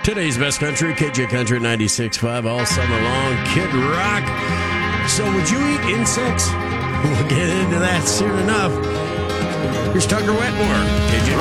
Today's best country, KJ Country 96.5 all summer long. Kid Rock. So would you eat insects? We'll get into that soon enough. Here's Tucker Wetmore. KJ